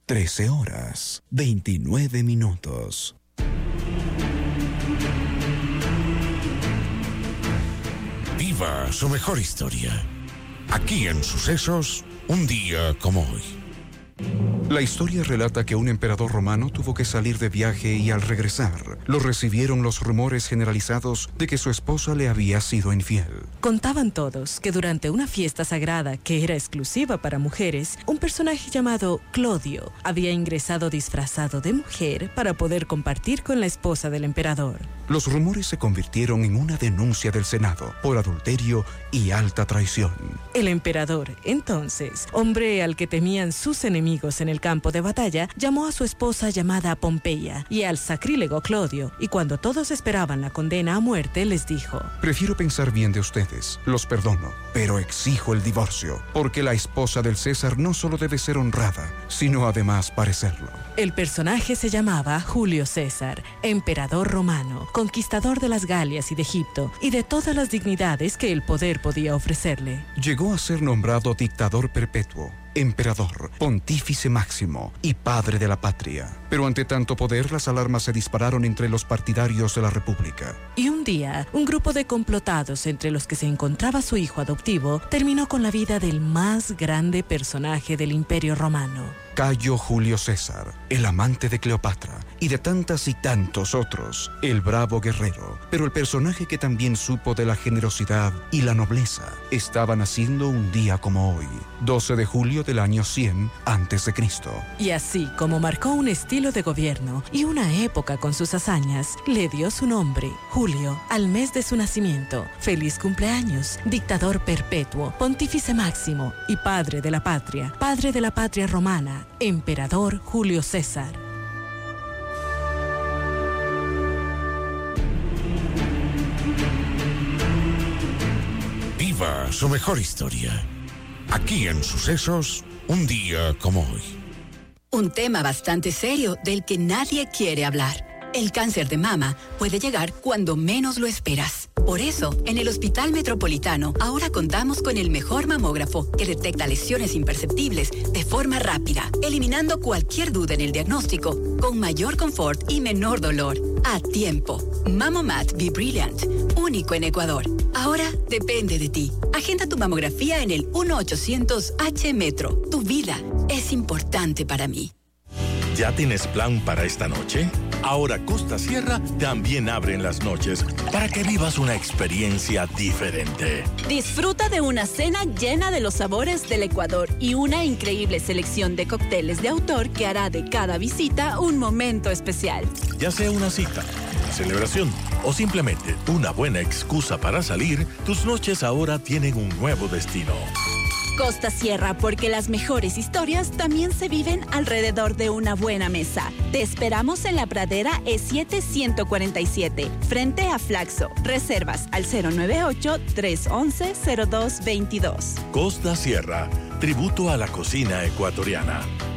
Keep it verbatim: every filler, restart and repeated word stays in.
trece horas, veintinueve minutos. Viva su mejor historia. Aquí en Sucesos, un día como hoy. La historia relata que un emperador romano tuvo que salir de viaje y al regresar, lo recibieron los rumores generalizados de que su esposa le había sido infiel. Contaban todos que durante una fiesta sagrada que era exclusiva para mujeres, un personaje llamado Clodio había ingresado disfrazado de mujer para poder compartir con la esposa del emperador. Los rumores se convirtieron en una denuncia del Senado por adulterio y alta traición. El emperador, entonces, hombre al que temían sus enemigos en el campo de batalla, llamó a su esposa llamada Pompeya y al sacrílego Clodio, y cuando todos esperaban la condena a muerte, les dijo: prefiero pensar bien de ustedes, los perdono, pero exijo el divorcio, porque la esposa del César no solo debe ser honrada, sino además parecerlo. El personaje se llamaba Julio César, emperador romano, conquistador de las Galias y de Egipto, y de todas las dignidades que el poder podía ofrecerle. Llegó a ser nombrado dictador perpetuo, emperador, pontífice máximo y padre de la patria. Pero ante tanto poder, las alarmas se dispararon entre los partidarios de la República. Y un día, un grupo de complotados, entre los que se encontraba su hijo adoptivo, terminó con la vida del más grande personaje del Imperio Romano. Cayo Julio César, el amante de Cleopatra y de tantas y tantos otros, el bravo guerrero, pero el personaje que también supo de la generosidad y la nobleza, estaba naciendo un día como hoy, doce de julio del año cien antes de Cristo. Y así como marcó un estilo de gobierno y una época con sus hazañas, le dio su nombre, Julio, al mes de su nacimiento. Feliz cumpleaños, dictador perpetuo, pontífice máximo y padre de la patria, padre de la patria romana, emperador Julio César. Viva su mejor historia. Aquí en Sucesos, un día como hoy. Un tema bastante serio del que nadie quiere hablar. El cáncer de mama puede llegar cuando menos lo esperas. Por eso, en el Hospital Metropolitano, ahora contamos con el mejor mamógrafo que detecta lesiones imperceptibles de forma rápida, eliminando cualquier duda en el diagnóstico, con mayor confort y menor dolor. A tiempo. Mamomat Be Brilliant, único en Ecuador. Ahora depende de ti. Agenda tu mamografía en el uno ochocientos H Metro. Tu vida es importante para mí. ¿Ya tienes plan para esta noche? Ahora Costa Sierra también abre en las noches para que vivas una experiencia diferente. Disfruta de una cena llena de los sabores del Ecuador y una increíble selección de cócteles de autor que hará de cada visita un momento especial. Ya sea una cita, una celebración o simplemente una buena excusa para salir, tus noches ahora tienen un nuevo destino. Costa Sierra, porque las mejores historias también se viven alrededor de una buena mesa. Te esperamos en la Pradera E siete ciento cuarenta y siete, frente a Flaxo. Reservas al cero nueve ocho, tres once, cero dos veintidós. Costa Sierra, tributo a la cocina ecuatoriana.